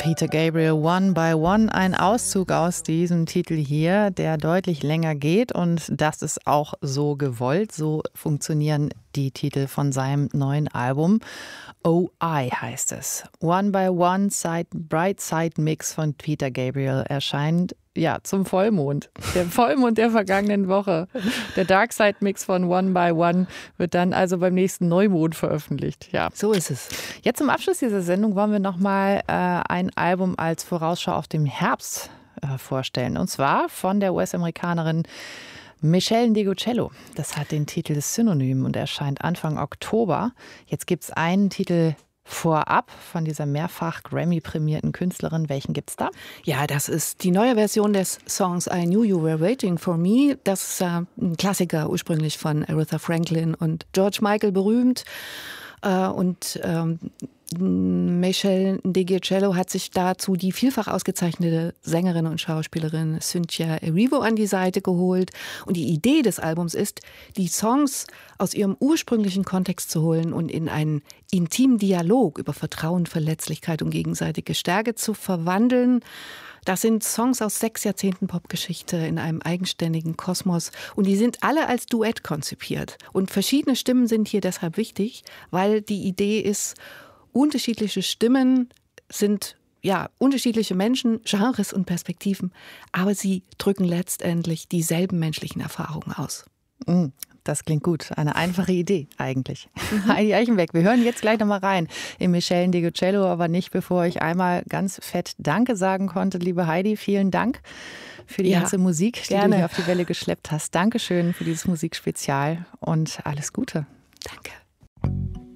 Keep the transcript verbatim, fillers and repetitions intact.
Peter Gabriel, One by One, ein Auszug aus diesem Titel hier, der deutlich länger geht, und das ist auch so gewollt. So funktionieren die Titel von seinem neuen Album. Oh I heißt es. One by One, Side, Bright Side Mix von Peter Gabriel erscheint ja zum Vollmond. Der Vollmond der vergangenen Woche. Der Dark Side Mix von One by One wird dann also beim nächsten Neumond veröffentlicht. Ja, so ist es. Jetzt zum Abschluss dieser Sendung wollen wir nochmal äh, ein Album als Vorausschau auf den Herbst äh, vorstellen. Und zwar von der U S-Amerikanerin Meshell Ndegeocello. Das hat den Titel Synonym und erscheint Anfang Oktober. Jetzt gibt es einen Titel vorab von dieser mehrfach Grammy-prämierten Künstlerin. Welchen gibt's da? Ja, das ist die neue Version des Songs I Knew You Were Waiting for Me. Das ist äh, ein Klassiker, ursprünglich von Aretha Franklin und George Michael berühmt. Äh, und ähm, Meshell Ndegeocello hat sich dazu die vielfach ausgezeichnete Sängerin und Schauspielerin Cynthia Erivo an die Seite geholt. Und die Idee des Albums ist, die Songs aus ihrem ursprünglichen Kontext zu holen und in einen intimen Dialog über Vertrauen, Verletzlichkeit und gegenseitige Stärke zu verwandeln. Das sind Songs aus sechs Jahrzehnten Popgeschichte in einem eigenständigen Kosmos. Und die sind alle als Duett konzipiert. Und verschiedene Stimmen sind hier deshalb wichtig, weil die Idee ist, unterschiedliche Stimmen sind ja unterschiedliche Menschen, Genres und Perspektiven, aber sie drücken letztendlich dieselben menschlichen Erfahrungen aus. Das klingt gut. Eine einfache Idee eigentlich. Mhm. Heidi Eichenberg, wir hören jetzt gleich nochmal rein in Meshell Ndegeocello, aber nicht, bevor ich einmal ganz fett Danke sagen konnte. Liebe Heidi, vielen Dank für die ja, ganze Musik, die gerne. du hier auf die Welle geschleppt hast. Dankeschön für dieses Musikspezial und alles Gute. Danke.